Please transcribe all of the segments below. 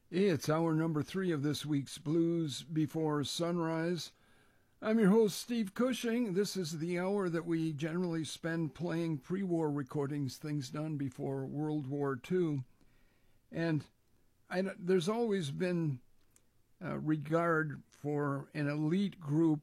Hey, it's hour number 3 of this week's Blues Before Sunrise. I'm your host, Steve Cushing. This is the hour that we generally spend playing pre-war recordings, things done before World War II. And there's always been regard for an elite group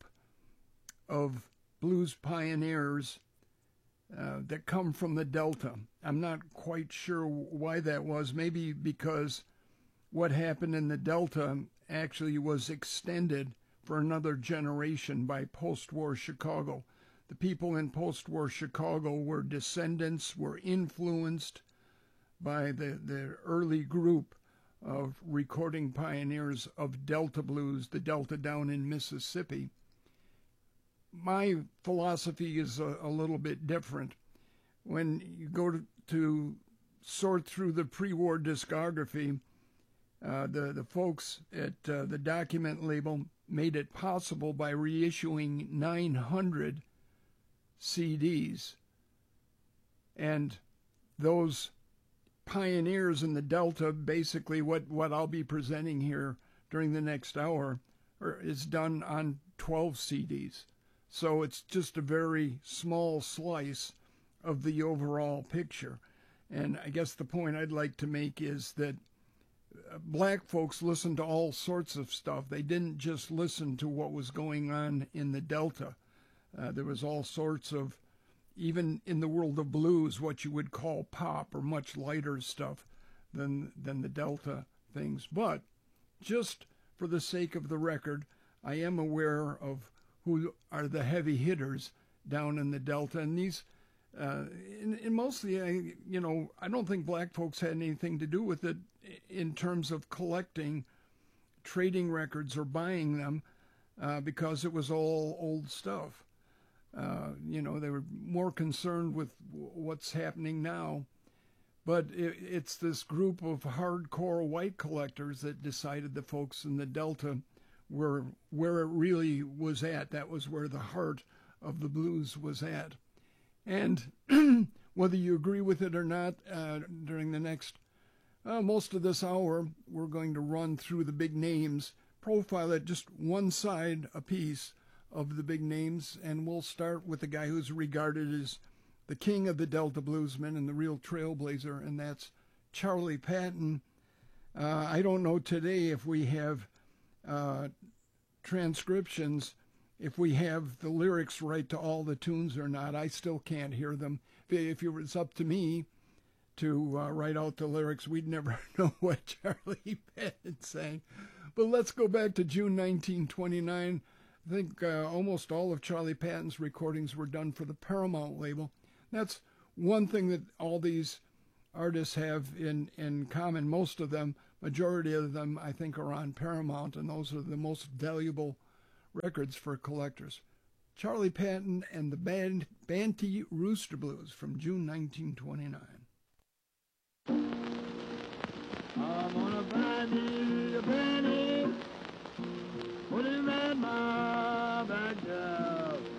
of blues pioneers that come from the Delta. I'm not quite sure why that was. Maybe because what happened in the Delta actually was extended for another generation by post-war Chicago. The people in post-war Chicago were descendants, were influenced by the early group of recording pioneers of Delta blues, the Delta down in Mississippi. My philosophy is a little bit different. When you go to sort through the pre-war discography, the folks at the Document label made it possible by reissuing 900 CDs. And those pioneers in the Delta, basically what I'll be presenting here during the next hour, is done on 12 CDs. So it's just a very small slice of the overall picture. And I guess the point I'd like to make is that black folks listened to all sorts of stuff. They didn't just listen to what was going on in the Delta. There was all sorts of, even in the world of blues, what you would call pop or much lighter stuff than the Delta things. But just for the sake of the record, I am aware of who are the heavy hitters down in the Delta. And these, and mostly, I don't think black folks had anything to do with it in terms of collecting, trading records or buying them, because it was all old stuff. They were more concerned with what's happening now. But it's this group of hardcore white collectors that decided the folks in the Delta were where it really was at. That was where the heart of the blues was at. And whether you agree with it or not, during the next most of this hour, we're going to run through the big names, profile at just one side apiece of the big names, and we'll start with the guy who's regarded as the king of the Delta bluesmen and the real trailblazer, and that's Charlie Patton. I don't know today if we have transcriptions, if we have the lyrics right to all the tunes or not. I still can't hear them. If it was up to me to write out the lyrics, we'd never know what Charlie Patton sang. But let's go back to June 1929. I think almost all of Charlie Patton's recordings were done for the Paramount label. That's one thing that all these artists have in common. Most of them, majority of them, I think, are on Paramount, and those are the most valuable records for collectors. Charlie Patton and the Banty Rooster Blues from June 1929. I'm gonna buy these